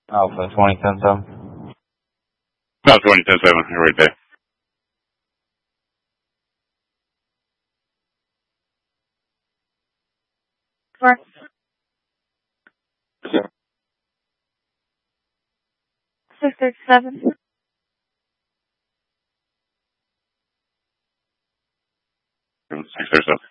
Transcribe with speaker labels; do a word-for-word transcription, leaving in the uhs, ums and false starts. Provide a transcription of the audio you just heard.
Speaker 1: Alpha twenty ten seven.
Speaker 2: No, twenty ten seven, right there.
Speaker 3: Four. Six thirty seven.
Speaker 2: Six thirty seven.